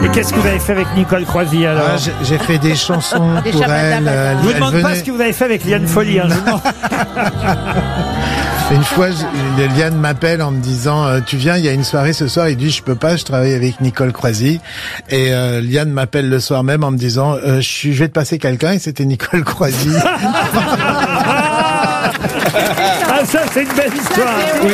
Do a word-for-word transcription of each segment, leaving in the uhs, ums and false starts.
Et qu'est-ce que vous avez fait avec Nicole Croisy alors? Ah, j'ai, j'ai fait des chansons Des pour elle. euh, Je vous elle demande venait- pas ce que vous avez fait avec Liane Folly. Hein, je vous demande- Une fois, je- Liane m'appelle en me disant euh, tu viens, il y a une soirée ce soir. Il dit je peux pas, je travaille avec Nicole Croisy. Et euh, Liane m'appelle le soir même en me disant euh, je, suis, je vais te passer quelqu'un. Et c'était Nicole Croisy. Ah, ça, c'est une belle histoire. Oui.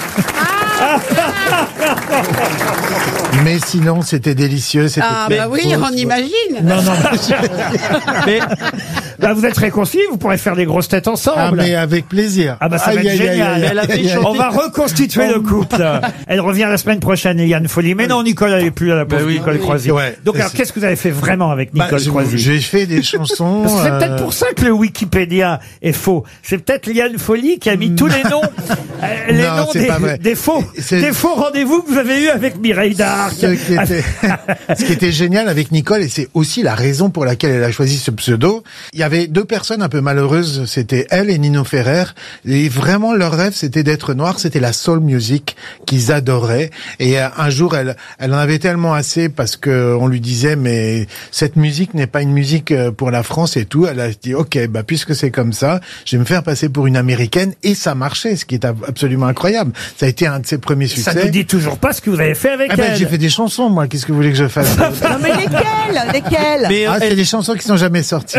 Mais sinon, c'était délicieux. C'était Ah plein bah de oui, fausses- on imagine. Non, non. Mais là, vous êtes réconciliés, vous pourrez faire des grosses têtes ensemble. Ah mais avec plaisir. Ah bah ça va Aïe, être aïe, aïe, génial. aïe, aïe, aïe. On va reconstituer le couple. Elle revient la semaine prochaine, Liane Folly. Mais non, Nicole, elle est plus là, la pauvre oui. Nicole Oui. Croisy. Ouais. Donc alors, C'est- qu'est-ce que vous avez fait vraiment avec Bah, Nicole je- Croisy? J'ai fait des chansons. Parce que c'est euh, peut-être pour ça que le Wikipédia est faux. C'est peut-être Liane Folly qui a mis tous les noms, euh, les Non, noms c'est des, pas vrai. des faux, C'est- des faux rendez-vous que vous avez eu avec Mireille Darc. Ce qui, était, ce qui était génial avec Nicole, et c'est aussi la raison pour laquelle elle a choisi ce pseudo, il y avait deux personnes un peu malheureuses, c'était elle et Nino Ferrer, et vraiment leur rêve c'était d'être noir, c'était la soul music qu'ils adoraient, et euh, un jour elle, elle en avait tellement assez parce que on lui disait mais cette musique n'est pas une musique euh, pour la France et tout, elle a dit ok bah puisque c'est comme ça, je vais me faire passer pour une américaine, et ça marchait, ce qui est ab- absolument incroyable, ça a été un de ses premiers succès. Ça ne dit toujours pas ce que vous avez fait avec Ah ben, elle. j'ai fait des chansons, moi. Qu'est-ce que vous voulez que je fasse? Non mais lesquelles Lesquelles Mais euh, Ah, c'est elle- des chansons qui sont jamais sorties.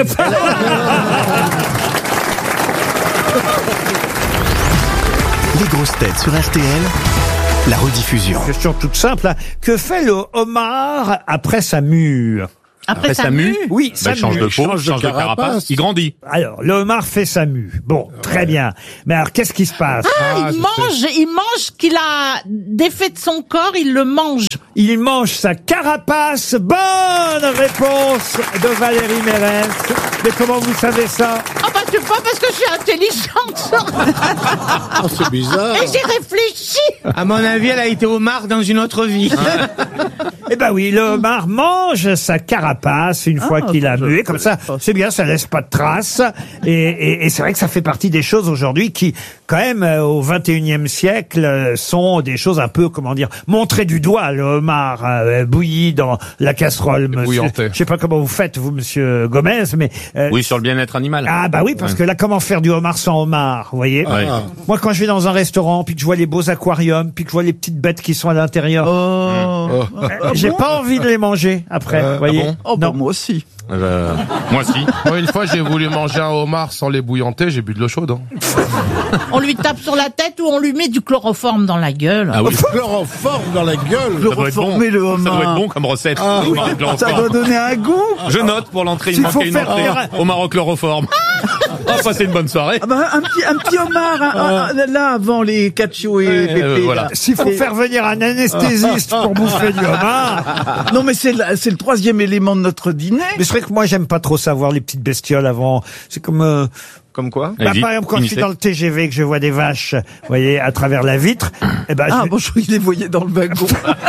Les grosses têtes sur R T L, la rediffusion. Question toute simple. Hein. Que fait le homard après sa mue? Après sa mue. Oui, Bah, sa il change mue. de peau, change de carapace, il grandit. Alors, le homard fait sa mue. Bon, très bien. Mais alors, qu'est-ce qui se passe? Ah, il mange, il mange ce qu'il a défait de son corps, il le mange. Il mange sa carapace. Bonne réponse de Valérie Mérès. Mais comment vous savez ça? Ah bah c'est pas parce que je suis intelligente. Oh, c'est bizarre. Et j'ai réfléchi. à mon avis, elle a été homard dans une autre vie. Eh ben oui, le homard mange sa carapace une fois qu'il a mué. Comme ça, c'est bien, ça laisse pas de traces. Et, et, et c'est vrai que ça fait partie des choses aujourd'hui qui, quand même, euh, au vingt et unième siècle, euh, sont des choses un peu, comment dire, montrées du doigt. Le homard euh, bouilli dans la casserole, monsieur. bouillanté. Je sais pas comment vous faites, vous, monsieur Gomez, mais... euh, Oui, sur le bien-être animal. Ah bah oui, parce que là, comment faire du homard sans homard, vous voyez? Ouais. Moi, quand je vais dans un restaurant, puis que je vois les beaux aquariums, puis que je vois les petites bêtes qui sont à l'intérieur, Oh. euh, j'ai pas envie de les manger après, vous voyez? bon Oh, bah, Non. moi aussi. Euh, moi si. Moi, une fois, j'ai voulu manger un homard sans les bouillanter, j'ai bu de l'eau chaude. Hein. On lui tape sur la tête ou on lui met du chloroforme dans la gueule. Ah oui. Chloroforme dans la gueule. Ça doit être bon. reformer le Ça homard. doit être bon comme recette. Ah, Homard au chloroforme. Ça doit donner un goût. Je note pour l'entrée, il S'il me manquait faut une faire entrée. faire- Au Maroc chloroforme. Oh, passez une bonne soirée. Ah bah, un petit, un petit homard, hein, ah, là, avant les cacio et Ouais, pépé. euh, voilà. là. S'il faut Et- faire venir un anesthésiste pour bouffer du homard. Non, mais c'est la- c'est le troisième élément de notre dîner. Mais c'est vrai que moi, j'aime pas trop savoir les petites bestioles avant. C'est comme... euh, Comme quoi? bah, Allez-y, par exemple, quand je suis finissez. dans le T G V, que je vois des vaches, vous voyez, à travers la vitre, eh ben, Ah, je... bon, je croyais que je les voyais dans le wagon.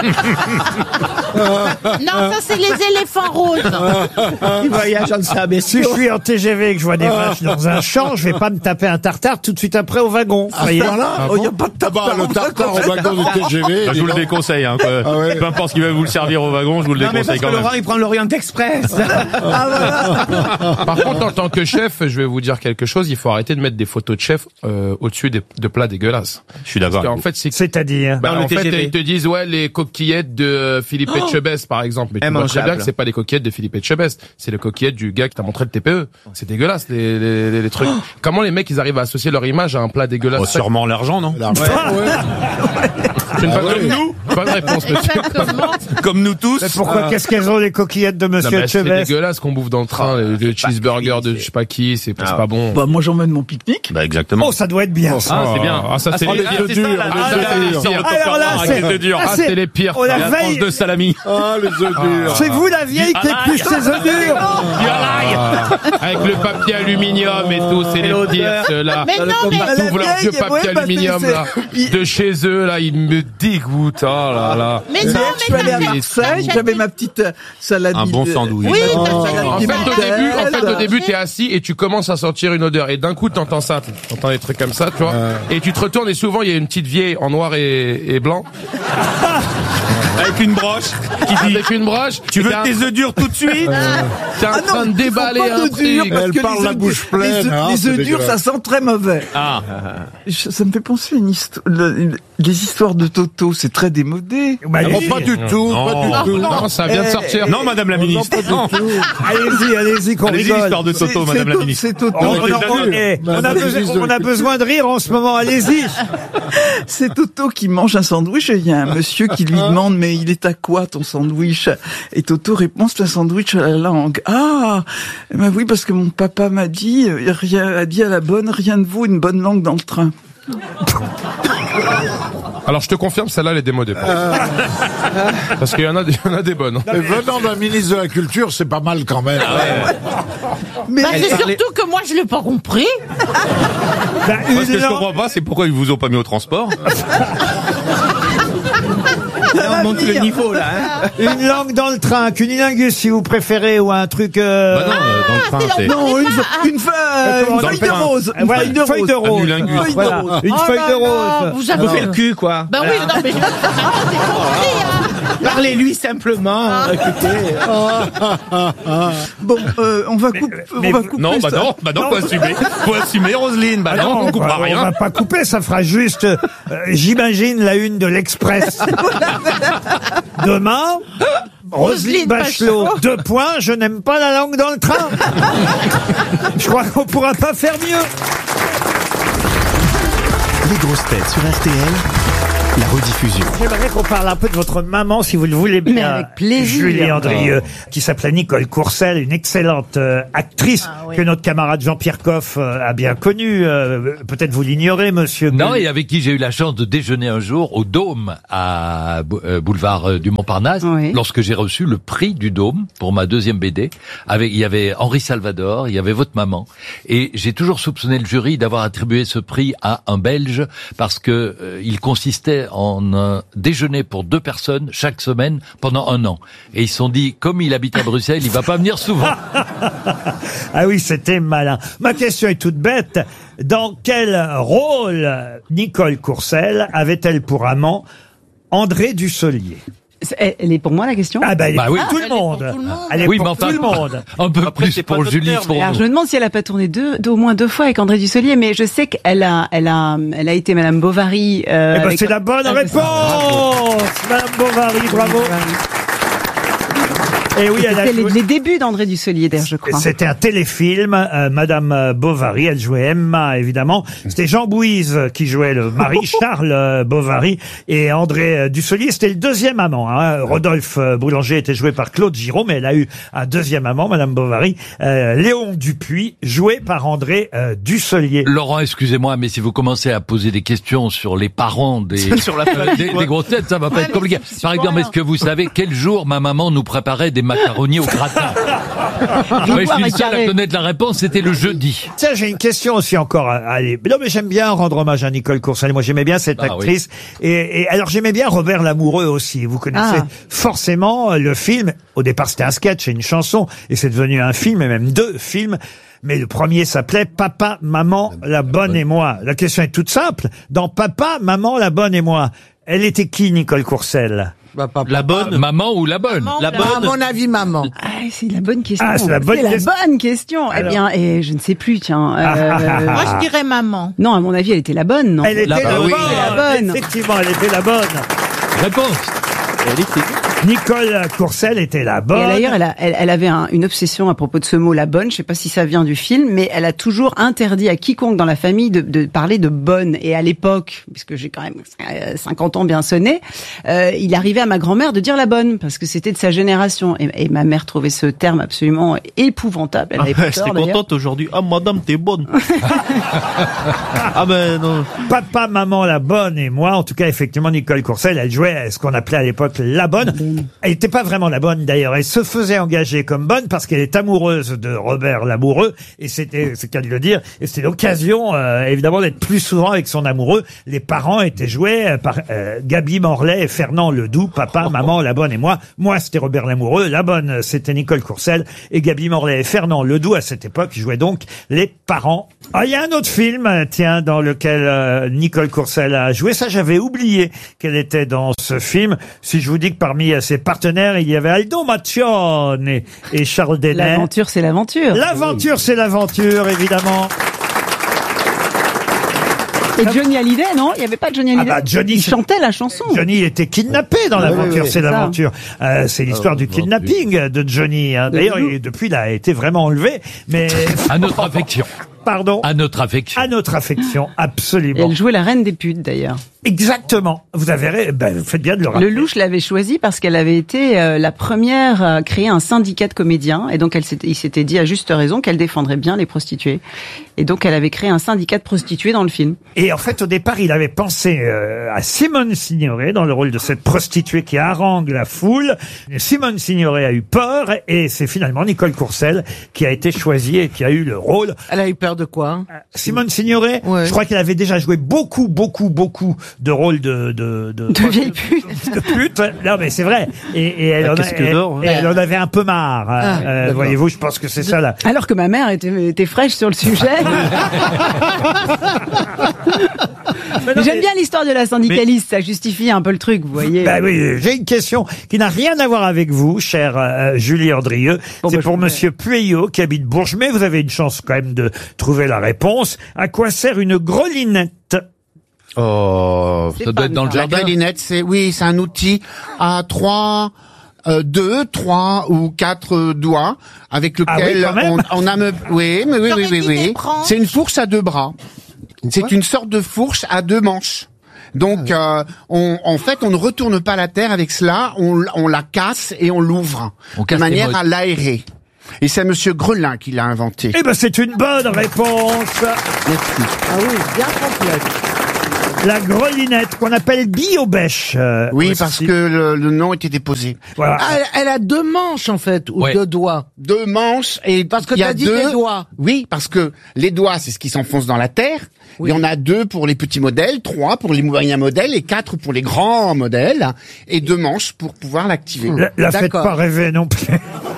Non, ça c'est les éléphants roses. Ils voyagent en sa si je suis en T G V et que je vois des vaches dans un champ, je vais pas me taper un tartare tout de suite après au wagon. Vous voyez? Voilà, il n'y a pas de tartare. le tartare au wagon du T G V. Bah, je vous le déconseille. Hein, quoi. Ah ouais. Peu importe ce qui va vous le servir au wagon, je vous le Non, mais déconseille parce que quand même. Laurent, il prend l'Orient Express. Ah, voilà. Par contre, en tant que chef, je vais vous dire quelque chose, il faut arrêter de mettre des photos de chef euh, au-dessus des, de plats dégueulasses. Je suis Parce d'accord. qu'en fait, c'est... C'est-à-dire... Bah, Dans le en fait, T G V. ils te disent, ouais, les coquillettes de Philippe Etchebest, par exemple. Mais tu vois très Immangeable. bien que c'est pas les coquillettes de Philippe Etchebest. C'est les coquillettes du gars qui t'a montré le T P E. C'est dégueulasse, les, les, les, les trucs. Comment les mecs, ils arrivent à associer leur image à un plat dégueulasse? Oh, sûrement l'argent, non? C'est une Ah bonne ouais. nous Bonne réponse, monsieur. Exactement. Comme nous tous. Mais pourquoi, qu'est-ce qu'elles ont les coquillettes de Non, monsieur mais c'est Etchebest? dégueulasse qu'on bouffe dans le train, le, le cheeseburger de je sais pas qui, c'est c'est pas bon. Bah, moi, j'emmène mon pique-nique. Bah, exactement. Oh, ça doit être bien, ça. Ah, c'est bien. Ah, ça, c'est Ah, les c'est pires. ça, dur, là, les ah, œufs là, durs. sur le Alors là, Tupperware c'est- avec les œufs durs. ah, Ah, c'est- c'est les pires. Oh, la La veille- tranche de salami. Ah, les œufs durs. C'est vous la vieille qui épluche ses œufs durs. Ah, avec le papier aluminium et tout, c'est les pires, ceux-là. Mais non, mais Ils ouvrent leur vieille, vieux ouais, papier bah, aluminium, c'est- là. c'est- De chez eux, là, ils me me dégoûte, oh là là. Mais Hier, non, je suis mais allé à t'achètes- Marseille, t'achètes j'avais des- ma petite euh, salade. Un bon sandwich. Oui, Oh. t'achètes En des fait, au salades. début, en fait, au début, Ouais. t'es assis et tu commences à sentir une odeur. Et d'un coup, t'entends ça, t'entends des trucs comme ça, tu vois. Et tu te retournes et souvent, il y a une petite vieille en noir et, et blanc. Avec une broche qui dit Avec une broche. tu et veux t'es un- tes œufs durs tout de suite T'es en Ah train de non, ils font déballer pas un d'œufs durs truc. parce Elle que parle les la œufs bouche durs- pleine, Les œufs, hein, les c'est œufs durs, ça dégueulasse. sent très mauvais. Ah, Je- Ça me fait penser à une histoire. le- Les histoires de Toto, c'est très démodé. Bah, Oh, allez-y, pas du tout, Non. pas du tout. Non, ça vient de Eh, sortir. non, madame la ministre. Non. allez-y, allez-y, qu'on Allez-y, rigole. l'histoire de C'est- Toto, c'est madame la To- ministre. C'est Toto. On, on- On les a on- vus. eh, on a Madame besoin, la ministre on a de- besoin de rire en ce moment, allez-y. C'est Toto qui mange un sandwich et il y a un monsieur qui lui demande mais il est à quoi ton sandwich? Et Toto répond c'est un sandwich à la langue. Ah, eh ben oui parce que mon papa m'a dit euh, rien a dit à la bonne rien ne vaut une bonne langue dans le train. Alors, je te confirme, celle-là, elle est démodée. Parce qu'il y en a des, il y en a des bonnes. Mais venant d'un ministre de la Culture, c'est pas mal quand même. Mais Bah, c'est surtout que moi, je l'ai pas compris. Bah, Moi, ce que une, je langue, comprends pas, c'est pourquoi ils vous ont pas mis au transport. on monte le niveau là. Hein. une langue dans le train, cunilingus si vous préférez, ou un truc... euh, Bah non, euh, dans le train, c'est c'est... Non, une, une, feuille- euh, Comment une on feuille de appelle un- rose. Une voilà, feuille de une feuille de rose. rose. Anulingus. Une feuille de Voilà, rose. une Oh feuille là de là, rose. Vous avez... le cul, quoi. Bah oui, non, mais je... Ah, c'est compris, hein. Parlez-lui simplement. Écoutez. Bon, euh, on va couper. mais on va vous- couper Non, bah ça. non, bah non, faut assumer. Faut assumer, Roselyne. Bah Ah non, on on, coupera va, on rien. va pas couper, ça fera juste, euh, j'imagine, la une de l'Express. Demain, Roselyne Roselyne Bachelot, Bachelot. deux points, je n'aime pas la langue dans le train. Je crois qu'on pourra pas faire mieux. Les grosses têtes sur R T L, la rediffusion. J'aimerais qu'on parle un peu de votre maman, si vous le voulez bien. Mais avec plaisir. Julie Andrieux, qui s'appelait Nicole Courcelles, une excellente euh, actrice Ah oui. que notre camarade Jean-Pierre Coff euh, a bien connue. Euh, Peut-être vous l'ignorez, monsieur. Non, Gueluc. et avec qui j'ai eu la chance de déjeuner un jour au Dôme à Bou- euh, boulevard euh, du Montparnasse, Oui. lorsque j'ai reçu le prix du Dôme pour ma deuxième B D. Avec, il y avait Henri Salvador, il y avait votre maman, et j'ai toujours soupçonné le jury d'avoir attribué ce prix à un Belge parce que euh, il consistait en un déjeuner pour deux personnes chaque semaine pendant un an. Et ils se sont dit, comme il habite à Bruxelles, il va pas venir souvent. Ah oui, c'était malin. Ma question est toute bête. Dans quel rôle Nicole Courcelles avait-elle pour amant André Dussolier? Elle elle est pour moi la question. Ah bah, elle est Bah pour oui. tout Elle le est pour monde. tout le monde. Elle est Oui, pour mais enfin, tout le monde. un peu Après, plus c'est pas pour docteur, Julie mais- Fourneau. Alors je me demande si elle a pas tourné deux, deux au moins deux fois avec André Dussolier, mais je sais qu'elle a, elle a, elle a été Madame Bovary. Euh, Eh ben, avec- c'est la bonne Ah, réponse, Madame Bovary, bravo. Et oui, elle a C'était les, joué- les débuts d'André Dussolier, d'ailleurs, je crois. C'était un téléfilm, euh, Madame Bovary, elle jouait Emma, évidemment. C'était Jean Bouise qui jouait le mari, Charles euh, Bovary, et André euh, Dussolier, c'était le deuxième amant. Hein. Rodolphe euh, Boulanger était joué par Claude Giraud, mais elle a eu un deuxième amant, Madame Bovary, euh, Léon Dupuis, joué par André euh, Dussolier. Laurent, excusez-moi, mais si vous commencez à poser des questions sur les parents des, Sur la euh, des, des grosses têtes, ça va pas Ouais, être mais compliqué. c'est Par pas exemple, rien. est-ce que vous savez quel jour ma maman nous préparait des macaronis au gratin? Ouais, je suis le seul à connaître la réponse, c'était le jeudi. Tiens, j'ai une question aussi encore à à aller. Non, mais j'aime bien rendre hommage à Nicole Courcelles. Moi, j'aimais bien cette Ah, actrice. Et, et alors, j'aimais bien Robert Lamoureux aussi. Vous connaissez Ah. forcément le film. Au départ, c'était un sketch et une chanson. Et c'est devenu un film, et même deux films. Mais le premier s'appelait Papa, Maman, la bonne et moi. La question est toute simple. Dans Papa, Maman, la bonne et moi, elle était qui, Nicole Courcelles? La bonne. Maman ou la bonne? Maman, La là. bonne. À mon avis, maman. Ah, c'est la bonne question. Ah, c'est la bonne question. bonne question. Alors. Eh bien, et je ne sais plus, tiens. Ah, ah, ah, Moi, je dirais maman. Non, à mon avis, elle était la bonne, non? Elle était La- la, ah oui. bonne. La bonne. Effectivement, elle était la bonne. Réponse. Nicole Courcelles était la Et bonne. d'ailleurs, elle, a- elle, elle avait un- une obsession à propos de ce mot, la bonne. Je sais pas si ça vient du film, mais elle a toujours interdit à quiconque dans la famille de, de parler de bonne. Et à l'époque, puisque j'ai quand même euh, cinquante ans bien sonnés, euh, il arrivait à ma grand-mère de dire la bonne, parce que c'était de sa génération. Et, et ma mère trouvait ce terme absolument épouvantable. Elle avait pas J'étais tort, d'ailleurs. contente aujourd'hui. Ah, madame, t'es bonne. Ah, ben non. Papa, Maman, la bonne et moi. En tout cas, effectivement, Nicole Courcelles, elle jouait ce qu'on appelait à l'époque la bonne. bonne. Elle n'était pas vraiment la bonne d'ailleurs. Elle se faisait engager comme bonne parce qu'elle est amoureuse de Robert Lamoureux et c'était, c'est qu'à de le dire, et c'était l'occasion euh, évidemment d'être plus souvent avec son amoureux. Les parents étaient joués euh, par euh, Gaby Morlet et Fernand Ledoux, papa, maman, la bonne et moi. Moi c'était Robert Lamoureux, la bonne c'était Nicole Courcel et Gaby Morlet et Fernand Ledoux à cette époque jouaient donc les parents. Ah, il y a un autre film, tiens, dans lequel euh, Nicole Courcel a joué. Ça, j'avais oublié qu'elle était dans ce film. Si je vous dis que parmi ses partenaires, il y avait Aldo Maccione et, et Charles Denner. L'aventure, c'est l'aventure. L'aventure, c'est l'aventure, évidemment. Et Johnny Hallyday, non? Il n'y avait pas de Johnny Hallyday? Ah bah Johnny, il chantait la chanson. Johnny était kidnappé dans Oui, l'aventure, oui, oui, c'est c'est ça. l'aventure. Euh, c'est l'histoire du kidnapping de Johnny. Hein. D'ailleurs, il- depuis, il a été vraiment enlevé. Mais À notre affection. pardon. À notre affection. À notre affection, Et absolument. elle jouait la reine des putes, d'ailleurs. Exactement. Vous avez, ra- ben, vous faites bien de le rappeler. Lelouch l'avait choisie parce qu'elle avait été euh, la première à créer un syndicat de comédiens. Et donc, elle s'était, il s'était dit à juste raison qu'elle défendrait bien les prostituées. Et donc, elle avait créé un syndicat de prostituées dans le film. Et en fait, au départ, il avait pensé euh, à Simone Signoret dans le rôle de cette prostituée qui harangue la foule. Simone Signoret a eu peur et c'est finalement Nicole Courcel qui a été choisie et qui a eu le rôle. Elle a eu peur de quoi? Simone Signoret, Ouais. je crois qu'elle avait déjà joué beaucoup, beaucoup, beaucoup de rôles de de de, De vieille pute. de pute. Non, mais c'est vrai. Et, et elle, Ah, en a- qu'est-ce que elle- d'or, hein. et elle en avait un peu marre. Ah, Euh, d'accord. voyez-vous, je pense que c'est ça là. Alors que ma mère était, était fraîche sur le sujet. Mais J'aime bien l'histoire de la syndicaliste, ça justifie un peu le truc, vous voyez. Bah oui, j'ai une question qui n'a rien à voir avec vous, cher euh, Julie Andrieux. Bon, c'est bah, pour je- Monsieur Pueyo qui habite Bourges, mais vous avez une chance quand même de trouver la réponse. À quoi sert une grelinette? Oh, ça doit être dans le La jardin. grelinette, c'est oui, c'est un outil à trois, euh, deux, trois ou quatre euh, doigts avec Ah oui, lequel quand même. on, on a me... oui, mais oui, oui, J'aurais oui, dit oui. des branches. C'est une fourche à deux bras. C'est une sorte de fourche à deux manches. Donc, euh, on, en fait, on ne retourne pas la terre avec cela, on, on la casse et on l'ouvre On de casse les manière modes. à l'aérer. Et c'est Monsieur Grelin qui l'a inventé. Eh ben, c'est une bonne réponse. Merci. Ah oui, bien complète. La grelinette qu'on appelle biobèche. euh, Oui, aussi. parce que le, le nom était déposé. Voilà. Ah, elle, elle a deux manches en fait, ou Ouais. deux doigts. Deux manches et Parce que il y a t'as dit deux... les doigts. Oui, parce que les doigts, c'est ce qui s'enfonce dans la terre. Oui. Il y en a deux pour les petits modèles, trois pour les moyens modèles et quatre pour les grands modèles. Et deux manches pour pouvoir l'activer. La, la faites D'accord. pas rêver non plus.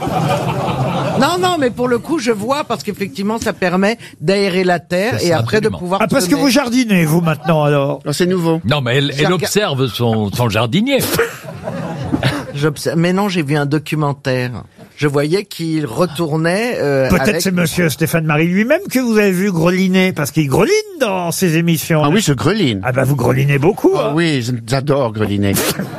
Non, non, mais pour le coup, je vois parce qu'effectivement, ça permet d'aérer la terre C'est et ça, après absolument. de pouvoir. Ah, parce que semer. vous jardinez, vous, maintenant, alors. Alors, c'est nouveau. Non, mais elle, J'ai elle rega- observe son, son jardinier. J'observe. Mais non, j'ai vu un documentaire. Je voyais qu'il retournait. Euh, Peut-être avec... c'est Monsieur Stéphane Marie lui-même que vous avez vu greliner, parce qu'il greline dans ses émissions. Ah oui, je greline. Ah bah vous grelinez beaucoup. Ah hein. oui, j'adore greliner.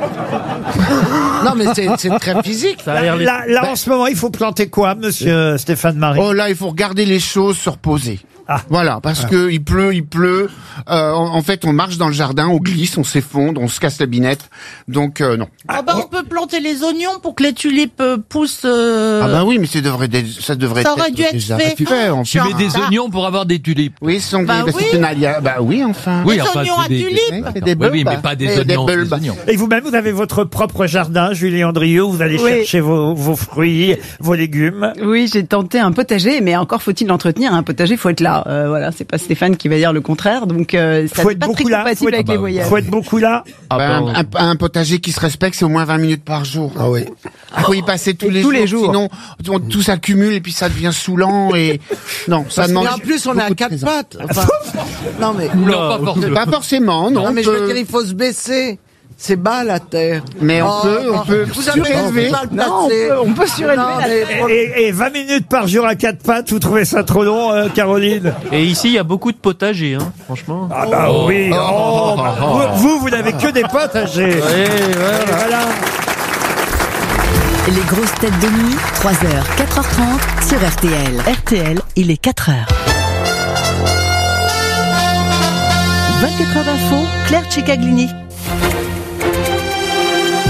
Non, mais c'est c'est très physique. Ça a l'air les- Là, là, en ce moment, il faut planter quoi, Monsieur Stéphane Marie? Oh là, il faut regarder les choses se reposer. Ah. Voilà, parce que il pleut, il pleut. Euh, en, en fait, on marche dans le jardin, on glisse, on s'effondre, on se casse la binette. Donc euh, non. Ah bah, on peut planter les oignons pour que les tulipes euh, poussent. euh, Ah bah oui, mais ça devrait, dé- ça devrait Ça être aurait dû être déjà fait. fait. en Tu fait. mets des oignons pour avoir des tulipes. Oui, ce sont des, Bah bah, c'est oui. une alia- Bah oui, enfin. Oui, Des enfin, oignons c'est à des- tulipes. Oui, D'accord. c'est des Oui, oui, bulbes. mais pas des Et des oignons, des bulbes. oignons. Et vous-même, vous avez votre propre jardin, Julie Andrieux, vous allez Oui. chercher vos, vos fruits, vos légumes. Oui, j'ai tenté un potager, mais encore faut-il l'entretenir. Un potager, faut être là. Euh, voilà, c'est pas Stéphane qui va dire le contraire, donc euh, ça Faut n'est être pas très beaucoup là, compatible faut être- avec Ah bah les oui. voyages. Faut être beaucoup là. Ah, Bah, bah, un, un potager qui se respecte, c'est au moins vingt minutes par jour. Ah oui. Il faut y passer tous, Et les, tous jours, les jours. Sinon, on- tout s'accumule et puis ça devient saoulant et non, ça Parce demande. qu'en plus, on est à beaucoup de quatre présence. pattes. Enfin, non mais. non, pas forcément. Pas forcément, non. Non, mais on je veux peut- dire, il faut se baisser. C'est bas la terre. Mais on Oh, peut, on oh, peut Vous avez surélever. mal Non, on placé. peut, on peut surélever Non, la mais- terre. Et, et vingt minutes par jour à quatre pattes, vous trouvez ça trop long, euh, Caroline? Et ici, il y a beaucoup de potagers, hein, franchement. Ah bah oui. Oh, bah, vous, vous, vous n'avez que des potagers. Voilà. Les grosses têtes de nuit, trois heures, quatre heures trente sur R T L. R T L, il est quatre heures. vingt-quatre heures d'info, Claire Cicaglini.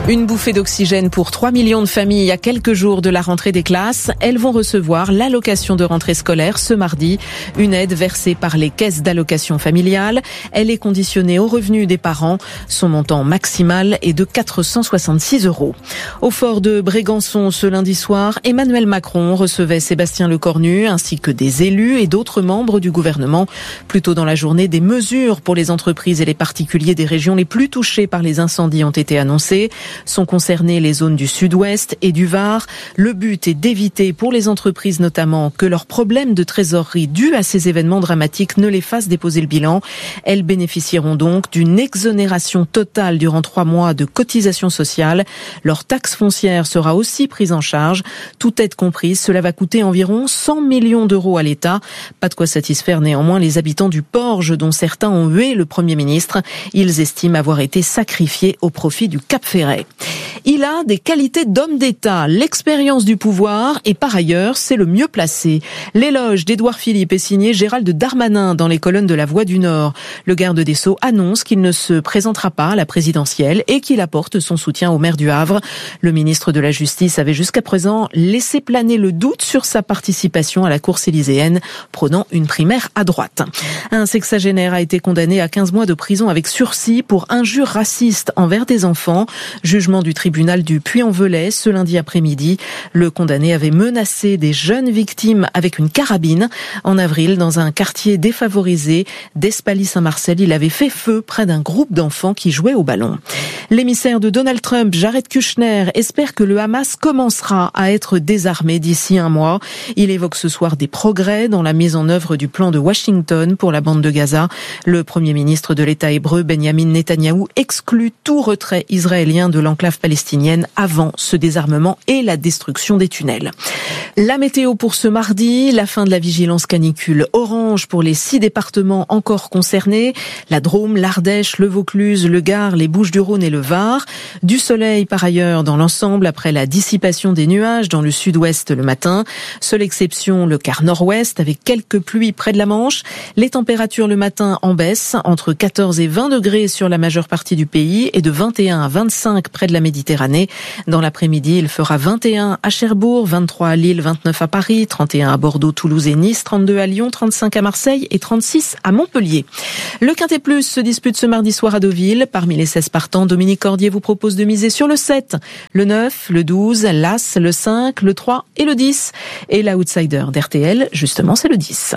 Une bouffée d'oxygène pour trois millions de familles à quelques jours de la rentrée des classes. Elles vont recevoir l'allocation de rentrée scolaire ce mardi. Une aide versée par les caisses d'allocation familiale. Elle est conditionnée aux revenus des parents. Son montant maximal est de quatre cent soixante-six euros. Au fort de Brégançon ce lundi soir, Emmanuel Macron recevait Sébastien Lecornu ainsi que des élus et d'autres membres du gouvernement. Plus tôt dans la journée, des mesures pour les entreprises et les particuliers des régions les plus touchées par les incendies ont été annoncées. Sont concernées les zones du sud-ouest et du Var. Le but est d'éviter pour les entreprises notamment que leurs problèmes de trésorerie dus à ces événements dramatiques ne les fassent déposer le bilan. Elles bénéficieront donc d'une exonération totale durant trois mois de cotisations sociales. Leur taxe foncière sera aussi prise en charge. Toute aide comprise, cela va coûter environ cent millions d'euros à l'État. Pas de quoi satisfaire néanmoins les habitants du Porge dont certains ont hué le Premier ministre. Ils estiment avoir été sacrifiés au profit du Cap Ferret. Il a des qualités d'homme d'État, l'expérience du pouvoir et par ailleurs, c'est le mieux placé. L'éloge d'Édouard Philippe est signé Gérald Darmanin dans les colonnes de La Voix du Nord. Le garde des Sceaux annonce qu'il ne se présentera pas à la présidentielle et qu'il apporte son soutien au maire du Havre. Le ministre de la Justice avait jusqu'à présent laissé planer le doute sur sa participation à la course élyséenne, prônant une primaire à droite. Un sexagénaire a été condamné à quinze mois de prison avec sursis pour injures racistes envers des enfants. Jugement du tribunal du Puy-en-Velay ce lundi après-midi. Le condamné avait menacé des jeunes victimes avec une carabine. En avril, dans un quartier défavorisé d'Espaly-Saint-Marcel, il avait fait feu près d'un groupe d'enfants qui jouaient au ballon. L'émissaire de Donald Trump, Jared Kushner, espère que le Hamas commencera à être désarmé d'ici un mois. Il évoque ce soir des progrès dans la mise en œuvre du plan de Washington pour la bande de Gaza. Le premier ministre de l'État hébreu, Benjamin Netanyahou, exclut tout retrait israélien de l'enclave palestinienne avant ce désarmement et la destruction des tunnels. La météo pour ce mardi, la fin de la vigilance canicule orange pour les six départements encore concernés, la Drôme, l'Ardèche, le Vaucluse, le Gard, les Bouches-du-Rhône et le Var. Du soleil par ailleurs dans l'ensemble après la dissipation des nuages dans le sud-ouest le matin. Seule exception le quart nord-ouest avec quelques pluies près de la Manche. Les températures le matin en baisse entre quatorze et vingt degrés sur la majeure partie du pays et de vingt et un à vingt-cinq près de la Méditerranée. Dans l'après-midi, il fera vingt et un à Cherbourg, vingt-trois à Lille, vingt-neuf à Paris, trente et un à Bordeaux, Toulouse et Nice, trente-deux à Lyon, trente-cinq à Marseille et trente-six à Montpellier. Le Quintet Plus se dispute ce mardi soir à Deauville. Parmi les seize partants, Dominique Cordier vous propose de miser sur le sept, le neuf, le douze, l'As, le cinq, le trois et le dix. Et l'outsider d'R T L, justement, c'est le dix.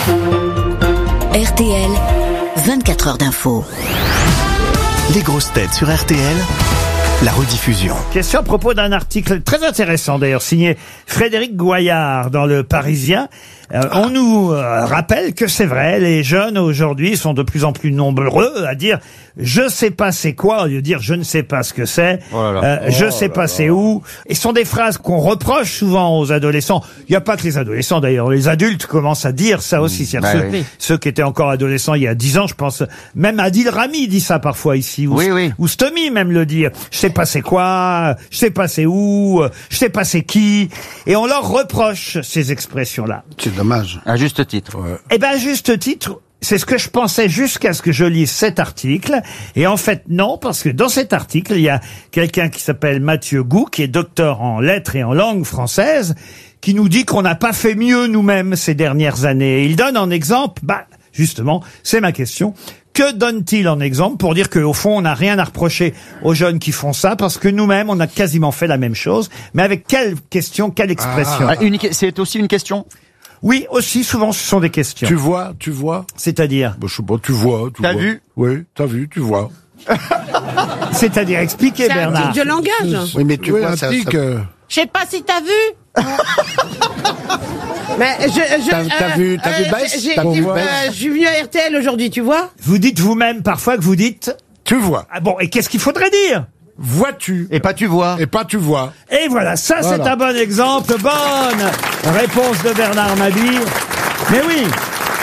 R T L, vingt-quatre heures d'info. Les grosses têtes sur R T L, la rediffusion. Question à propos d'un article très intéressant d'ailleurs, signé Frédéric Goyard dans Le Parisien. Euh, on nous euh, rappelle que c'est vrai, les jeunes aujourd'hui sont de plus en plus nombreux à dire « je sais pas c'est quoi » au lieu de dire « je ne sais pas ce que c'est oh là là. euh, je oh sais là pas là. c'est où ». Et ce sont des phrases qu'on reproche souvent aux adolescents. Il n'y a pas que les adolescents d'ailleurs, les adultes commencent à dire ça aussi. C'est-à-dire Bah ceux, oui. ceux qui étaient encore adolescents il y a dix ans, je pense, même Adil Rami dit ça parfois ici, ou, Oui, oui. ou Stomy même le dit. Je sais pas c'est quoi, je sais pas c'est où, je sais pas c'est qui. Et on leur reproche ces expressions-là. C'est dommage. À juste titre. Eh ben, à juste titre, c'est ce que je pensais jusqu'à ce que je lise cet article. Et en fait, non, parce que dans cet article, il y a quelqu'un qui s'appelle Mathieu Gou, qui est docteur en lettres et en langue française, qui nous dit qu'on n'a pas fait mieux nous-mêmes ces dernières années. Et il donne en exemple, bah, justement, c'est ma question. Que donne-t-il en exemple pour dire qu'au fond, on n'a rien à reprocher aux jeunes qui font ça, parce que nous-mêmes, on a quasiment fait la même chose. Mais avec quelle question, quelle expression? Ah, une, c'est aussi une question? Oui, aussi, souvent, ce sont des questions. Tu vois, tu vois. C'est-à-dire? Bah, je sais pas, tu vois, tu T'as vois. vu? Oui, t'as vu, tu vois. C'est-à-dire, expliquez, C'est un Bernard. tic de langage. Oui, mais tu Oui, vois, un ça, tic, ça- euh, Je sais pas si t'as vu. Mais je, je, T'as- t'as vu- t'as vu Bess j'ai- T'as vu euh, Bess je suis venu à R T L aujourd'hui, tu vois. Vous dites vous-même parfois que vous dites... Tu vois. Ah bon, et qu'est-ce qu'il faudrait dire? Vois-tu. Et pas tu vois. Et pas tu vois. Et voilà, ça c'est Voilà. un bon exemple. Bonne réponse de Bernard Mabille. Mais oui,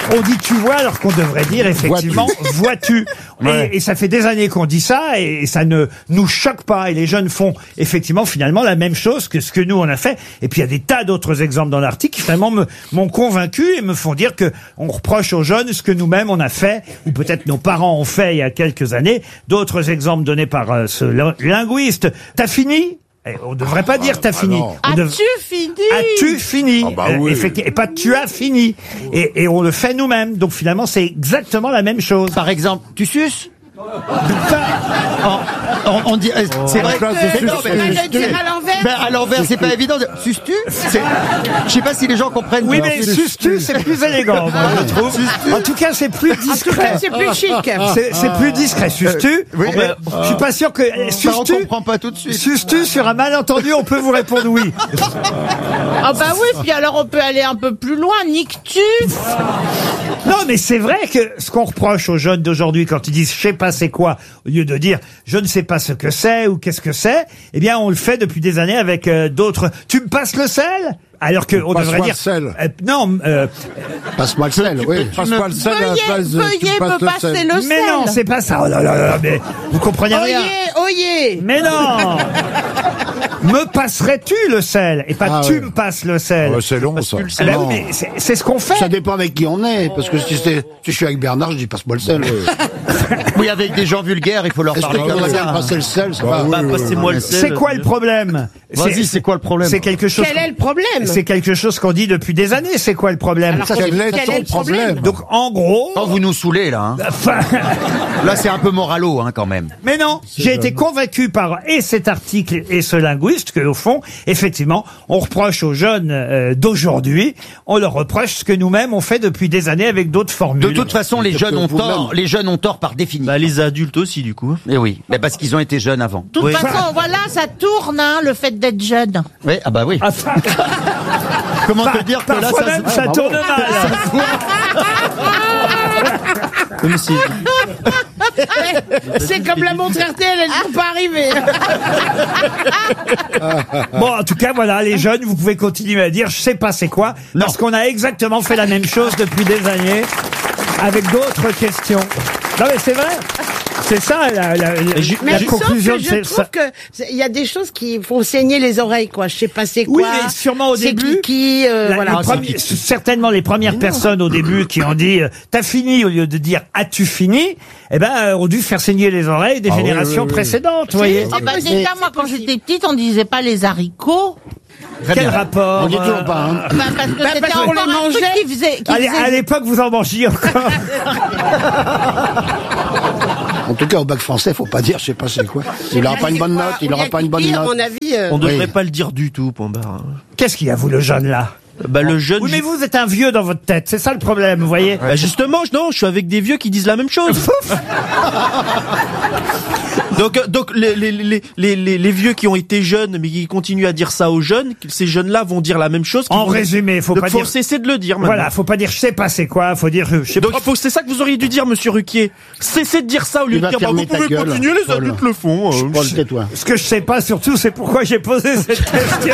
On dit tu vois alors qu'on devrait dire effectivement vois-tu. Ouais. Et, et ça fait des années qu'on dit ça et, et ça ne nous choque pas. Et les jeunes font effectivement finalement la même chose que ce que nous on a fait. Et puis il y a des tas d'autres exemples dans l'article qui vraiment me, m'ont convaincu et me font dire que on reproche aux jeunes ce que nous-mêmes on a fait ou peut-être nos parents ont fait il y a quelques années. D'autres exemples donnés par euh, ce linguiste. T'as fini? On ne devrait pas dire t'as fini. On dev- As-tu fini? As-tu fini? Ah bah oui. Euh, effectivement, et pas tu as fini. Et, et on le fait nous-mêmes. Donc finalement, c'est exactement la même chose. Par exemple, tu suces on, on, on dit, c'est vrai. place de Mais suce, non, mais- Tu vas le dire à l'envers? Ben, à l'envers, c'est pas évident. de- Suces-tu C'est- Je sais pas si les gens comprennent. Oui, bien. mais suce-tu, c'est plus élégant, moi, je trouve. En tout cas, c'est plus En tout discret. cas, c'est plus chic. C'est, c'est plus discret. Suce-tu? oui, Euh, Je suis pas sûr que, Ça, on suce-tu? comprend pas tout de suite. Suce-tu sur un malentendu, on peut vous répondre oui. Ah bah oui, puis alors on peut aller un peu plus loin. Niques-tu? Non, mais c'est vrai que ce qu'on reproche aux jeunes d'aujourd'hui quand ils disent je sais pas c'est quoi, au lieu de dire je ne sais pas ce que c'est ou qu'est-ce que c'est, eh bien on le fait depuis des années avec euh, d'autres. Tu me passes le sel? Alors que on Passe-moi devrait le dire sel. euh, non. Euh, Passe-moi le sel, oui. Passe-moi le sel à la Veuillez, place de... tu veuillez me passes me le passer sel. le sel. mais non, c'est pas ça. Oh là là là, mais vous comprenez rien. Oyez, oyez. Mais non. Me passerais-tu le sel et pas Ah tu ouais. me passes le sel. Ouais, c'est long, ça. Ah ben oui, mais c'est, c'est ce qu'on fait. Ça dépend avec qui on est, parce que si, c'est- si je suis avec Bernard, je dis passe-moi le sel. Oui, avec des gens vulgaires, il faut leur Est-ce que parler tu comme voudrais bien ça. me passer le sel, ça va? Bah, passez-moi le sel. C'est quoi le problème? Vas-y, c'est quoi le problème? C'est quelque chose. Quel est le problème? C'est quelque chose qu'on dit depuis des années. C'est quoi le problème? Alors, Quel est quel ton est le problème? problème? Donc en gros. Oh, vous nous saoulez, là. Hein. Enfin, Là, c'est un peu moralo, hein, quand même. mais non, j'ai été convaincu par et cet article et ce linguiste que au fond, effectivement, on reproche aux jeunes euh, d'aujourd'hui, on leur reproche ce que nous-mêmes on fait depuis des années avec d'autres formules. De toute façon, les jeunes ont vous-même. tort. Les jeunes ont tort par définition. Bah, les adultes aussi, du coup. Eh oui, mais parce qu'ils ont été jeunes avant. De toute Oui. façon, voilà, ça tourne, hein, le fait d'être jeune. Oui, ah bah oui. Enfin, Comment par- te dire que là, parfois ça, même se- ça Ah, tourne bravo. mal. Comme si. C'est comme la montre R T L, elles ne sont pas arrivées. Bon, en tout cas, voilà, les jeunes, vous pouvez continuer à dire, je sais pas c'est quoi, parce qu'on a exactement fait la même chose depuis des années, avec d'autres questions. Non mais c'est vrai. C'est ça la, la, la, Mais la sauf conclusion que de je cette- trouve que c'est- il y a des choses qui font saigner les oreilles, quoi. Je sais pas c'est Oui, quoi. mais sûrement au c'est début. Qui, qui, euh, La- voilà. les premiers- certainement les premières personnes au début qui ont dit euh, t'as fini au lieu de dire as-tu fini, eh ben euh, ont dû faire saigner les oreilles des Ah oui, générations oui, oui. précédentes, vous voyez. Ah bah, déjà, moi, quand j'étais petite, on disait pas les haricots. Quel rapport? On dit toujours euh, pas, hein. Bah, parce que c'était parce encore qu'on un les truc mangeait. qui faisait, qui À l'é- faisait- à l'époque, vous en mangiez encore. En tout cas, au bac français, faut pas dire, je sais pas c'est quoi. Il aura pas une bonne note, il aura pas une bonne à note. mon avis, euh, On devrait Oui. pas le dire du tout, Pombard. Qu'est-ce qu'il y a, vous, le jeune, là? Bah, le jeune. Oui, mais vous êtes un vieux dans votre tête, c'est ça le problème, vous voyez. Bah, justement, je- non, je suis avec des vieux qui disent la même chose. donc, euh, donc les, les, les, les, les, les vieux qui ont été jeunes, mais qui continuent à dire ça aux jeunes, ces jeunes-là vont dire la même chose. qu'ils En vont- résumé, faut donc, pas faut dire- cesser de le dire. Maintenant. Voilà, faut pas dire je sais pas c'est quoi, faut dire je sais Donc, pas. il faut, c'est ça que vous auriez dû dire, monsieur Ruquier. Cessez de dire ça au lieu Tu de vas dire, bah, fermer vous ta pouvez gueule, continuer, les Paul. adultes le font. euh. Paul, tais-toi. Ce que je sais pas surtout, c'est pourquoi j'ai posé cette question.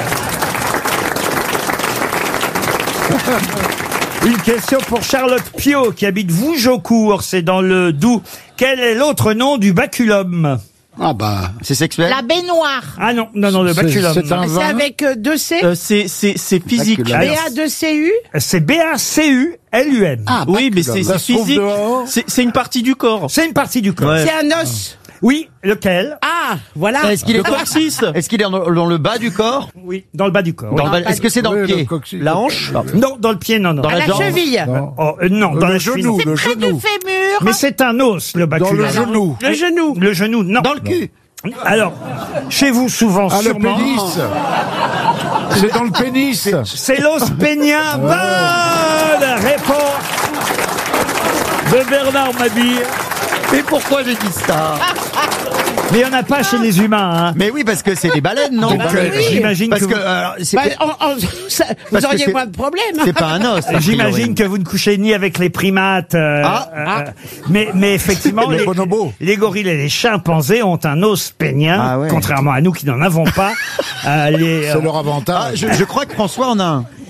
Une question pour Charlotte Pio qui habite Vougeaucourt, c'est dans le Doubs. Quel est l'autre nom du baculum? Ah bah, C'est sexuel. la baignoire. Ah non, non, non, le C'est- baculum. c'est un C'est vin. avec euh, deux C. Euh, c'est, c'est, c'est physique. Baculum. Alors, B A deux C U. C'est B A C U L U M. Ah, Oui, mais baculum. c'est, Ça c'est se trouve physique. dehors. C'est, c'est une partie du corps. C'est une partie du corps. Ouais. C'est un os. Oui, lequel? Ah, voilà. Est-ce qu'il est, Le coccyx. est-ce qu'il est dans, dans le bas du corps? Oui, dans le bas du corps. Dans oui. le bas- Est-ce que c'est dans Oui, le pied? coccyx. La hanche. Non, dans le pied, non, non. Dans À la la jambe. cheville. Oh, euh, non, dans Le la genou, cheville. le Près du genou. fémur. Mais c'est un os, le Dans baculum. le genou. Le genou. Le genou, non. Dans le cul. Alors, chez vous, souvent, Ah, le sûrement. pénis. C'est dans le pénis. C'est l'os pénien. Bonne réponse de Bernard Mabille. Mais pourquoi j'ai dit ça? Mais il n'y en a pas chez les humains, hein. Mais oui, parce que c'est des baleines, non? Donc, euh, j'imagine Parce que, que, vous, alors, c'est, Bah, on- on- ça- vous Parce que auriez c'est- moins de problèmes. c'est pas un os. a j'imagine priori. que vous ne couchez ni avec les primates, euh, Ah. euh, mais, mais effectivement, Les les, bonobos. les gorilles et les chimpanzés ont un os pénien, Ah ouais. contrairement à nous qui n'en avons pas. Euh, les, C'est euh, leur avantage. Ah, je, je crois que François en a un.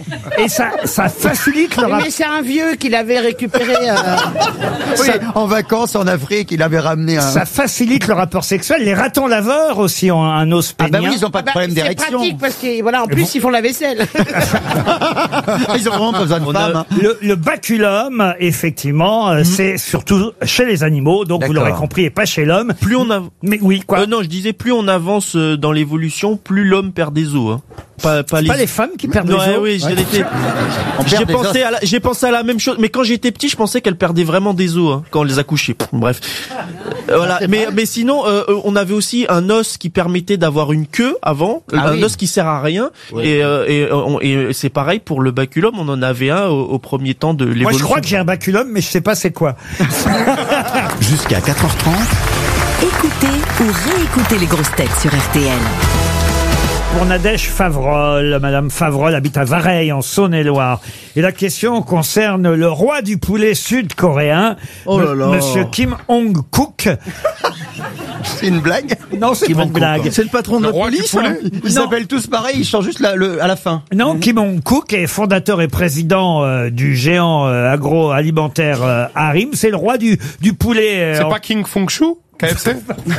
Et ça, ça facilite le Oui, rapport. mais c'est un vieux qui l'avait récupéré. euh, Oui, en vacances en Afrique, il avait ramené un... Ça facilite le rapport sexuel. Les ratons laveurs aussi ont un os Ah pénien. bah oui, ils ont pas de bah, problème c'est d'érection. pratique parce que voilà, en plus ils font la vaisselle. Ils ont vraiment pas besoin de femmes. hein. Le, le baculum, effectivement, euh, c'est surtout chez les animaux, donc vous D'accord. l'aurez compris, et pas chez l'homme. Plus on a... Mais oui, quoi. Euh, non, je disais plus on avance euh, dans l'évolution, plus l'homme perd des os. Hein. Pas, pas, Pas les femmes qui perdent Ouais, les os. oui, j'ai été- On j'ai perd des pensé os. à la, j'ai pensé à la même chose, mais quand j'étais petit, je pensais qu'elle perdait vraiment des os hein, quand on les a couchés. Pff, Bref, Euh, voilà. Mais mais sinon, euh, euh, on avait aussi un os qui permettait d'avoir une queue avant, Ah un oui. os qui sert à rien. Oui. Et, euh, et, euh, on- et c'est pareil pour le baculum, on en avait un au, au premier temps de l'évolution. Moi, je crois que j'ai un baculum, mais je sais pas c'est quoi. Jusqu'à quatre heures trente, Écoutez ou réécoutez les grosses têtes sur R T L. Pour Nadège Favrol, Madame Favrol habite à Vareille, en Saône-et-Loire. Et la question concerne le roi du poulet sud-coréen, Oh là là. Monsieur Kim Hong-kook. C'est une blague. Non, c'est pas une blague. C'est le patron de Le la roi du police. poulet. hein. Ils Non. s'appellent tous pareil, ils changent juste la- le, à la fin. Non, Kim Hong-kook est fondateur et président euh, du géant euh, agroalimentaire euh, Harim. C'est le roi du, du poulet. euh, C'est en- pas King Fung Shu, K F C?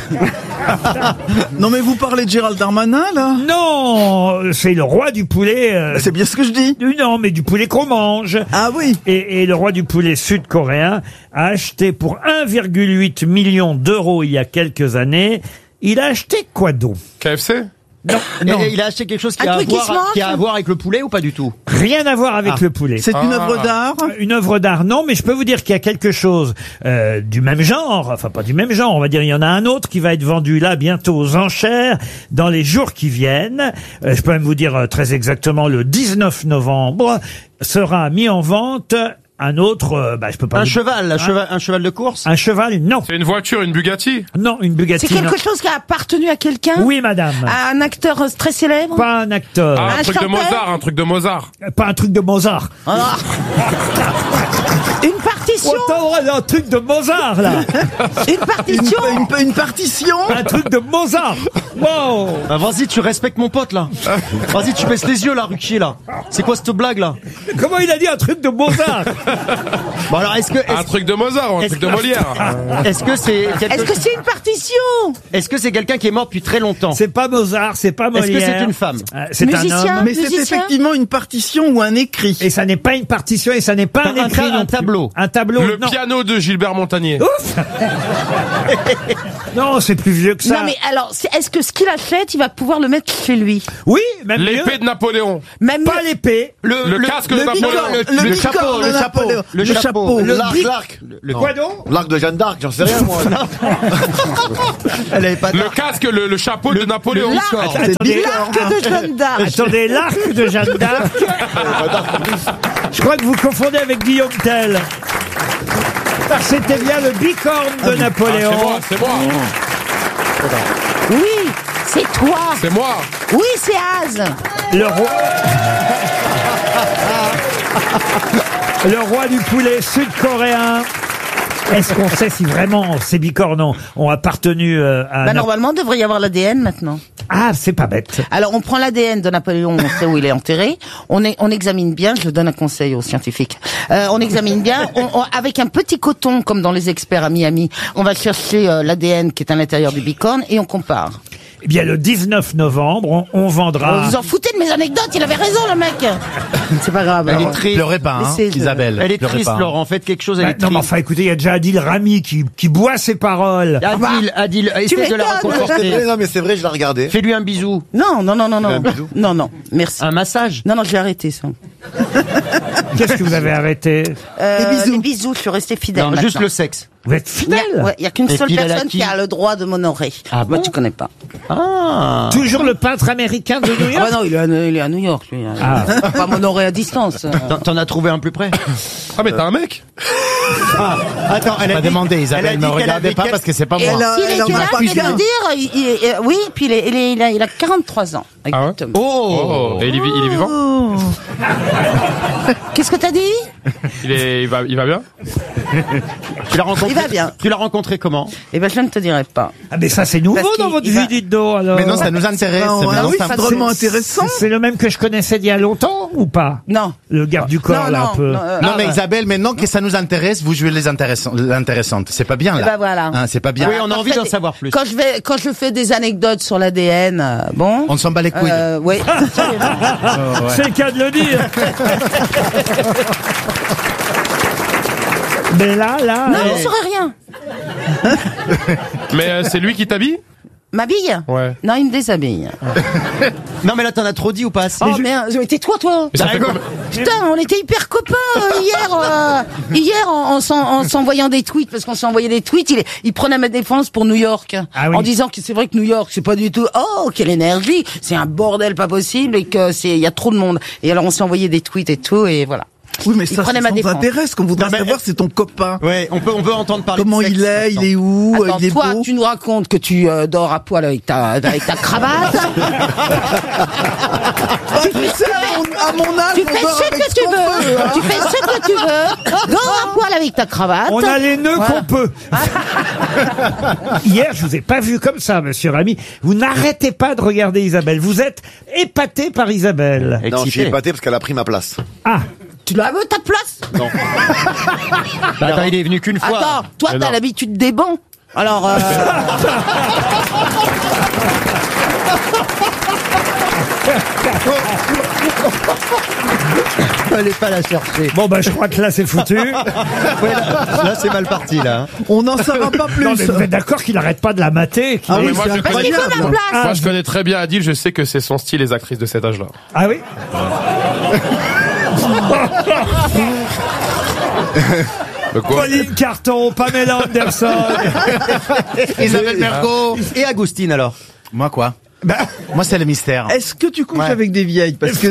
Non mais vous parlez de Gérald Darmanin là. Non, c'est le roi du poulet. euh, C'est bien ce que je dis. Non, mais du poulet qu'on mange. Ah oui. Et, et le roi du poulet sud-coréen a acheté pour un virgule huit million d'euros il y a quelques années. Il a acheté quoi donc? K F C? Non, non, Et, et il a acheté quelque chose qui Un a, à truc qui se voir, mange qui a à voir avec le poulet ou pas du tout? rien à voir avec Ah. le poulet. C'est une Ah. œuvre d'art. Une œuvre d'art, non, mais je peux vous dire qu'il y a quelque chose euh, du même genre, enfin pas du même genre, on va dire il y en a un autre qui va être vendu là bientôt aux enchères dans les jours qui viennent. Euh, je peux même vous dire euh, très exactement le dix-neuf novembre sera mis en vente un autre, euh, bah je peux pas. Un vous- cheval, un Hein cheval, un cheval de course. Un cheval, non, C'est une voiture, une Bugatti? non, une Bugatti. C'est quelque non. chose qui a appartenu à quelqu'un. Oui, madame. À un acteur très célèbre. Pas un acteur, Ah, un Un truc de chanteur? Mozart, un truc de Mozart. pas un truc de Mozart. Ah. Une partition. Autant un truc de Mozart là. Une Une, partition. une, une partition. Un truc de Mozart. Wow. Bah, vas-y, tu respectes mon pote là. Vas-y, tu baisses les yeux là, Ruquier là. C'est quoi cette blague là? Comment il a dit un truc de Mozart? Bon alors, est-ce que, Un est-ce, truc de Mozart ou un est-ce truc de que- Molière? est-ce que c'est, quelque- Est-ce que c'est une partition? est-ce que c'est quelqu'un qui est mort depuis très longtemps? C'est pas Mozart, c'est pas Est-ce Molière. que c'est une femme? Euh, C'est un Musicien. homme. Mais c'est Musicien. effectivement une partition ou un écrit. Et ça n'est pas une partition et ça n'est pas un, Un écrit ta- non un plus. tableau. Un tableau, Le non. piano de Gilbert Montagnier. Ouf. Non, c'est plus vieux que ça. Non mais alors, c'est- est-ce que ce qu'il achète, il va pouvoir le mettre chez lui? Oui, même L'épée mieux. de Napoléon. Même Pas l'épée. Le casque de le Napoléon. bicorne, le- le le bicorne chapeau, de le chapeau, Napoléon. le Le chapeau. chapeau. Le L'arc, bic- l'arc. Le quoi donc? L'arc de Jeanne d'Arc, j'en sais rien, moi. Elle avait pas de- Le casque, le, le chapeau de Napoléon. l'arc. Attendez, L'arc de Jeanne d'Arc. attendez, l'arc de Jeanne d'Arc. Je crois que vous confondez avec Guillaume Tell. C'était bien le bicorne de Ah, c'est Napoléon. moi, c'est moi. Oui, c'est toi. C'est moi. Oui, c'est Az. Le roi. Le roi du poulet sud-coréen. Est-ce qu'on sait si vraiment ces bicornes ont, ont appartenu euh, à... Bah, Nap- normalement, il devrait y avoir l'A D N maintenant. Ah, c'est pas bête. Alors, on prend l'A D N de Napoléon, on sait où il est enterré. On, est, on examine bien, je donne un conseil aux scientifiques. Euh, on examine bien, on, on- avec un petit coton, comme dans les experts à Miami, on va chercher euh, l'A D N qui est à l'intérieur du bicorne et on compare. Eh bien, le dix-neuf novembre, on, on vendra... Vous en foutez de mes anecdotes, il avait raison, le mec. C'est pas grave. Elle alors. est triste. Pleurez pas, hein, Laissez- Isabelle. Elle est pleurez triste, pas. Laurent. Faites quelque chose, elle Bah, est non, mais triste. enfin, écoutez, il y a déjà Adil Rami qui, qui boit ses paroles. Adil, Adil, essaie de la m'étonnes. réconforter. Non, mais c'est vrai, je l'ai regardé. Fais-lui un bisou. Non, non, non, non, non. Un bisou. Non, non, merci. Un massage. Non, non, j'ai arrêté ça. Qu'est-ce que vous avez arrêté? Euh, Les bisous. Les bisous, je suis restée fidèle. Non, maintenant. juste le sexe. Vous êtes Il y a- fidèle? ouais, il y a qu'une Et seule fidèle à personne qui qui a le droit de m'honorer. Ah Moi, bon tu connais pas. Ah. Toujours le peintre américain de New Ah York? bah non, il est à, il est à New York, lui. Ah. Il peut pas m'honorer à distance. T'en- T'en as trouvé un plus près? Ah, mais t'as un mec? Ah, attends, elle a Pas dit- demandé, elle a Isabelle, dit me qu'elle regardez avait pas quel- parce que c'est pas Et moi. alors, s'il elle est en quel a âge, pas je vais qu'un. te dire, il, il- il- oui, puis il, est, il, est, il, a, il a quarante-trois ans. Exactement. Oh. Oh. Et il est, vi- il est vivant? Qu'est-ce que t'as dit? Il est, il va, il va bien? Tu l'as rencontré, Il va bien. Tu l'as rencontré comment? Eh ben, je ne te dirai pas. Ah, mais ça, c'est nouveau Parce dans qu'il- votre il vie, va- dites donc, alors. Mais non, ça nous intéresse. Ah, c'est ouais, bien, oui, ça- c'est drôlement intéressant. C'est c'est le même que je connaissais d'il y a longtemps, ou pas? Non. Le garde du corps, Non, là, non, un peu. non, euh, Non, ah, mais bah. Isabelle, maintenant que ça nous intéresse, vous jouez les intéressant- l'intéressantes. C'est pas bien, là. Eh ben, voilà. Hein, c'est pas bien. Oui, on a envie d'en Parfait. savoir plus. Quand je vais, quand je fais des anecdotes sur l'A D N, euh, bon. On s'en bat les couilles. Euh, oui. C'est le cas de le dire. Mais là, là. Non, euh, on saurait rien. Mais euh, c'est lui qui t'habille? Ma bille? Ouais. Non, il me déshabille. Non, mais là, t'en as trop dit ou pas? Oh merde, tais-toi, toi. Mais ça fait combien- Putain, on était hyper copains euh, hier. euh, hier, en, en s'en- en s'envoyant des tweets, parce qu'on s'est envoyé des tweets, il, il prenait ma défense pour New York, Ah oui. en disant que c'est vrai que New York, c'est pas du tout. Oh, quelle énergie, c'est un bordel pas possible et que c'est, il y a trop de monde. Et alors on s'est envoyé des tweets et tout, et voilà. Oui, mais Il ça, prenait ça ma nous défense. intéresse. Ce qu'on voudrait Non, mais- savoir, c'est ton copain. Ouais, on peut, on peut entendre parler Comment de sexe il est, il est où, Attends, il est toi, beau. tu nous racontes que tu euh, dors à poil avec ta, avec ta cravate. Ah, tu sais, à mon- à mon âge, Tu on fais dort ce avec que tu qu'on veux. veut, hein. Tu fais ce que tu veux. Dors à poil avec ta cravate. On a les nœuds Voilà. qu'on peut. Hier, je vous ai pas vu comme ça, monsieur Rami. Vous n'arrêtez pas de regarder Isabelle. Vous êtes épaté par Isabelle. Non, je suis épaté parce qu'elle a pris ma place. Ah. Tu la veux, ta place? Non. Bah, attends, il est venu qu'une fois. Attends, toi, Mais t'as non. l'habitude des bancs. Alors, euh... Fallait pas la chercher. Bon, bah, je crois que là, c'est foutu. Ouais, là, là, c'est mal parti, là. hein. On n'en saura pas plus. Non, mais vous êtes d'accord qu'il n'arrête pas de la mater qu'il Ah Non, oui, mais moi, c'est je connais- incroyable. Parce qu'il faut la place. Moi, je connais très bien Adil, je sais que c'est son style, les actrices de cet âge-là. Ah oui. De quoi? Pauline Carton, Pamela Anderson. Isabelle Mergo. Et Agustine, alors? Moi, quoi? Moi, c'est le mystère. Est-ce que tu couches Ouais. avec des vieilles? Parce que Vous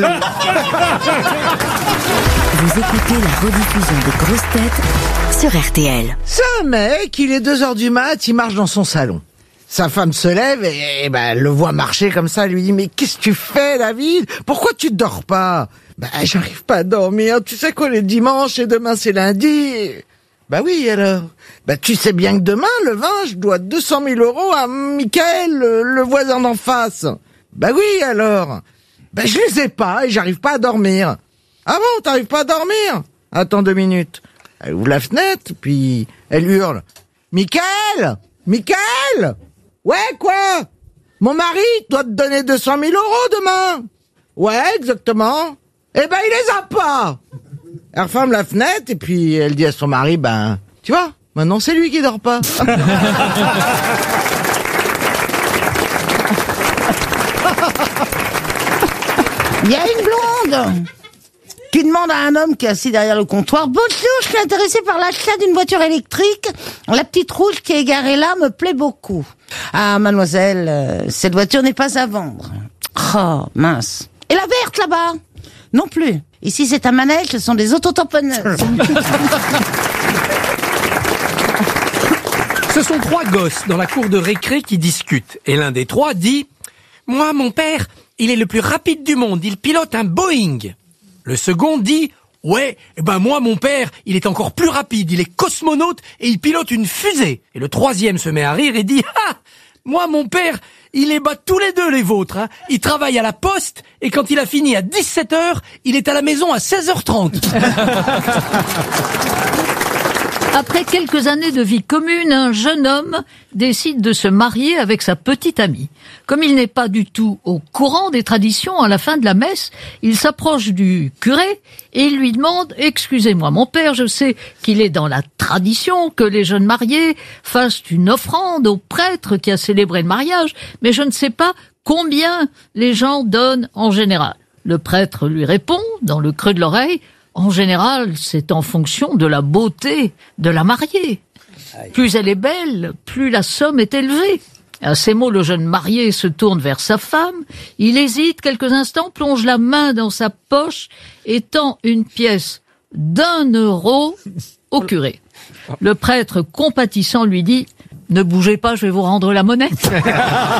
écoutez la rediffusion des grosses têtes sur R T L. C'est un mec, il est deux heures du mat, il marche dans son salon. Sa femme se lève et, et ben, elle le voit marcher comme ça, elle lui dit « Mais qu'est-ce que tu fais, David? Pourquoi tu dors pas ?»« Ben, j'arrive pas à dormir, tu sais qu'on est dimanche et demain c'est lundi. » Bah oui, alors. Bah tu sais bien que demain, le vingt, je dois deux cent mille euros à Michael, le, le voisin d'en face. Bah oui, alors. Bah je les ai pas et j'arrive pas à dormir. Ah bon, t'arrives pas à dormir? Attends deux minutes. Elle ouvre la fenêtre, puis elle hurle. Michael! Michael! Ouais, quoi? Mon mari doit te donner deux cent mille euros demain. Ouais, exactement. Eh ben, il les a pas. Elle referme la fenêtre et puis elle dit à son mari, ben, tu vois, maintenant c'est lui qui dort pas. Il y a une blonde qui demande à un homme qui est assis derrière le comptoir « Bonjour, je suis intéressée par l'achat d'une voiture électrique. La petite rouge qui est garée là me plaît beaucoup. »« Ah, mademoiselle, euh, cette voiture n'est pas à vendre. »« Oh, mince. Et la verte là-bas ?»« Non plus. Ici, c'est un manège, ce sont des autotamponneuses. » Ce sont trois gosses dans la cour de récré qui discutent. Et l'un des trois dit « Moi, mon père, il est le plus rapide du monde. Il pilote un Boeing. » Le second dit « Ouais, eh ben moi, mon père, il est encore plus rapide. Il est cosmonaute et il pilote une fusée. » Et le troisième se met à rire et dit « Ah, moi, mon père, il les bat tous les deux, les vôtres. Hein. Il travaille à la poste et quand il a fini à dix-sept heures, il est à la maison à seize heures trente. » Après quelques années de vie commune, un jeune homme décide de se marier avec sa petite amie. Comme il n'est pas du tout au courant des traditions, à la fin de la messe, il s'approche du curé et il lui demande « Excusez-moi, mon père, je sais qu'il est dans la tradition que les jeunes mariés fassent une offrande au prêtre qui a célébré le mariage, mais je ne sais pas combien les gens donnent en général. » Le prêtre lui répond, dans le creux de l'oreille, en général, c'est en fonction de la beauté de la mariée. Plus elle est belle, plus la somme est élevée. À ces mots, le jeune marié se tourne vers sa femme. Il hésite quelques instants, plonge la main dans sa poche et tend une pièce d'un euro au curé. Le prêtre, compatissant, lui dit « Ne bougez pas, je vais vous rendre la monnaie. »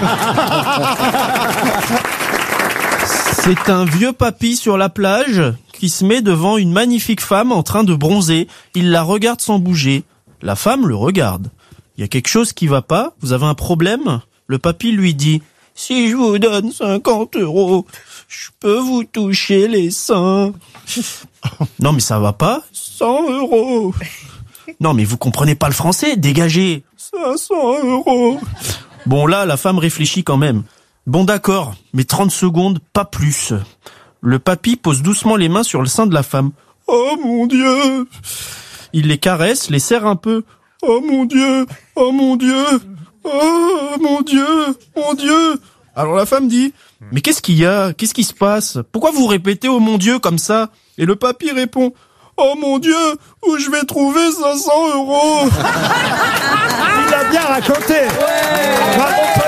C'est un vieux papy sur la plage qui se met devant une magnifique femme en train de bronzer. Il la regarde sans bouger. La femme le regarde. Il y a quelque chose qui va pas? Vous avez un problème? Le papy lui dit, si je vous donne cinquante euros, je peux vous toucher les seins. Non mais ça va pas? cent euros. Non mais vous comprenez pas le français, dégagez. cinq cents euros. Bon là, la femme réfléchit quand même. Bon d'accord, mais trente secondes, pas plus. Le papy pose doucement les mains sur le sein de la femme. Oh mon Dieu! Il les caresse, les serre un peu. Oh mon Dieu! Oh mon Dieu! Oh mon Dieu! Mon Dieu! Alors la femme dit, mais qu'est-ce qu'il y a? Qu'est-ce qui se passe? Pourquoi vous répétez oh mon Dieu comme ça? Et le papy répond, oh mon Dieu, où je vais trouver cinq cents euros? Il l'a bien raconté. Ouais. Bravo,